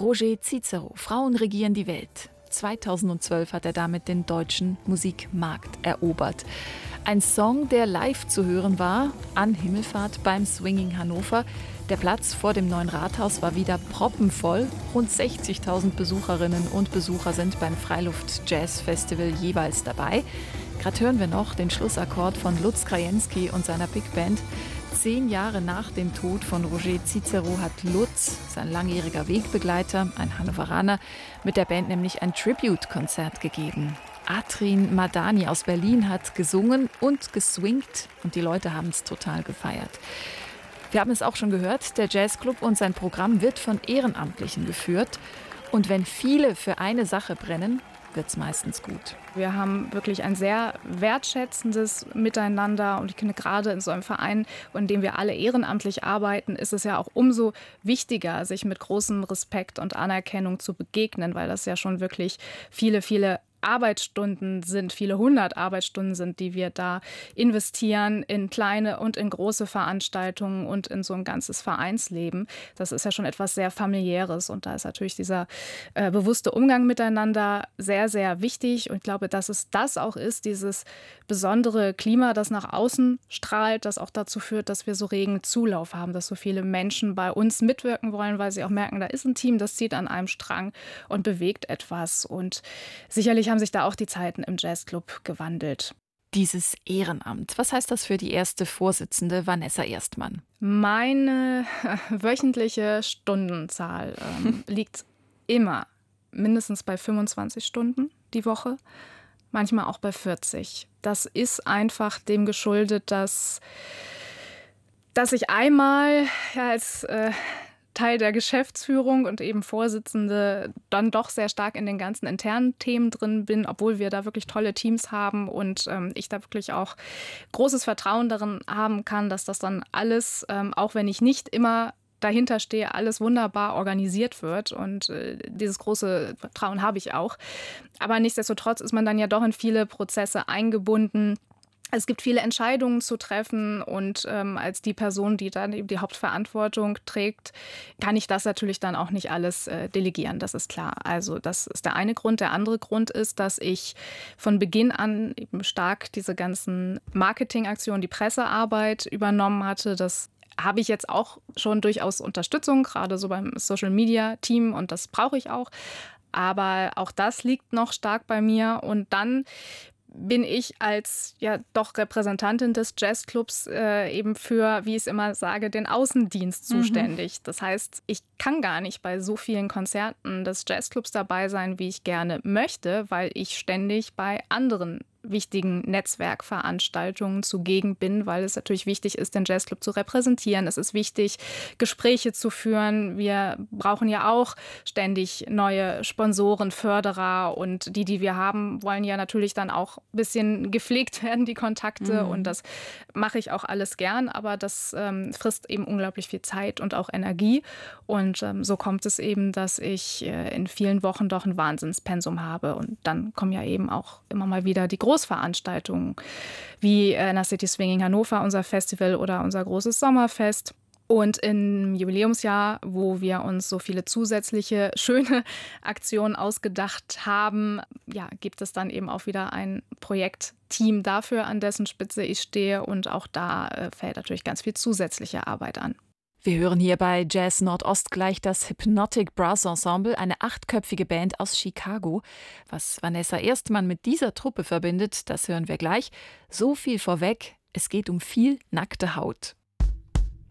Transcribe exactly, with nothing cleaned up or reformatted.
Roger Cicero, Frauen regieren die Welt. zweitausendzwölf hat er damit den deutschen Musikmarkt erobert. Ein Song, der live zu hören war, an Himmelfahrt beim Swinging Hannover. Der Platz vor dem neuen Rathaus war wieder proppenvoll. Rund sechzigtausend Besucherinnen und Besucher sind beim Freiluft-Jazz-Festival jeweils dabei. Gerade hören wir noch den Schlussakkord von Lutz Krajewski und seiner Big Band. Zehn Jahre nach dem Tod von Roger Cicero hat Lutz, sein langjähriger Wegbegleiter, ein Hannoveraner, mit der Band nämlich ein Tribute-Konzert gegeben. Atrin Madani aus Berlin hat gesungen und geswingt und die Leute haben es total gefeiert. Wir haben es auch schon gehört, der Jazzclub und sein Programm wird von Ehrenamtlichen geführt. Und wenn viele für eine Sache brennen, wird es meistens gut. Wir haben wirklich ein sehr wertschätzendes Miteinander und ich finde, gerade in so einem Verein, in dem wir alle ehrenamtlich arbeiten, ist es ja auch umso wichtiger, sich mit großem Respekt und Anerkennung zu begegnen, weil das ja schon wirklich viele, viele Arbeitsstunden sind, viele hundert Arbeitsstunden sind, die wir da investieren in kleine und in große Veranstaltungen und in so ein ganzes Vereinsleben. Das ist ja schon etwas sehr Familiäres und da ist natürlich dieser äh, bewusste Umgang miteinander sehr, sehr wichtig und ich glaube, dass es das auch ist, dieses besondere Klima, das nach außen strahlt, das auch dazu führt, dass wir so regen Zulauf haben, dass so viele Menschen bei uns mitwirken wollen, weil sie auch merken, da ist ein Team, das zieht an einem Strang und bewegt etwas und sicherlich haben sich da auch die Zeiten im Jazzclub gewandelt. Dieses Ehrenamt, was heißt das für die erste Vorsitzende Vanessa Erstmann? Meine wöchentliche Stundenzahl ähm, liegt immer mindestens bei fünfundzwanzig Stunden die Woche, manchmal auch bei vierzig. Das ist einfach dem geschuldet, dass, dass ich einmal ja, als äh, Teil der Geschäftsführung und eben Vorsitzende dann doch sehr stark in den ganzen internen Themen drin bin, obwohl wir da wirklich tolle Teams haben und ähm, ich da wirklich auch großes Vertrauen darin haben kann, dass das dann alles, ähm, auch wenn ich nicht immer dahinter stehe, alles wunderbar organisiert wird und äh, dieses große Vertrauen habe ich auch. Aber nichtsdestotrotz ist man dann ja doch in viele Prozesse eingebunden. Es gibt viele Entscheidungen zu treffen und ähm, als die Person, die dann eben die Hauptverantwortung trägt, kann ich das natürlich dann auch nicht alles äh, delegieren, das ist klar. Also das ist der eine Grund. Der andere Grund ist, dass ich von Beginn an eben stark diese ganzen Marketingaktionen, die Pressearbeit übernommen hatte. Das habe ich jetzt auch schon durchaus Unterstützung, gerade so beim Social-Media-Team und das brauche ich auch. Aber auch das liegt noch stark bei mir und dann bin ich als ja doch Repräsentantin des Jazzclubs äh, eben für, wie ich es immer sage, den Außendienst zuständig. Mhm. Das heißt, ich kann gar nicht bei so vielen Konzerten des Jazzclubs dabei sein, wie ich gerne möchte, weil ich ständig bei anderen wichtigen Netzwerkveranstaltungen zugegen bin, weil es natürlich wichtig ist, den Jazzclub zu repräsentieren. Es ist wichtig, Gespräche zu führen. Wir brauchen ja auch ständig neue Sponsoren, Förderer und die, die wir haben, wollen ja natürlich dann auch ein bisschen gepflegt werden, die Kontakte. Mhm. Und das mache ich auch alles gern, aber das ähm, frisst eben unglaublich viel Zeit und auch Energie. Und ähm, so kommt es eben, dass ich äh, in vielen Wochen doch ein Wahnsinnspensum habe. Und dann kommen ja eben auch immer mal wieder die Großveranstaltungen wie äh, Inner City Swinging Hannover, unser Festival oder unser großes Sommerfest. Und im Jubiläumsjahr, wo wir uns so viele zusätzliche schöne Aktionen ausgedacht haben, ja, gibt es dann eben auch wieder ein Projektteam dafür, an dessen Spitze ich stehe. Und auch da äh, fällt natürlich ganz viel zusätzliche Arbeit an. Wir hören hier bei Jazz Nordost gleich das Hypnotic Brass Ensemble, eine achtköpfige Band aus Chicago. Was Vanessa Erstmann mit dieser Truppe verbindet, das hören wir gleich. So viel vorweg, es geht um viel nackte Haut.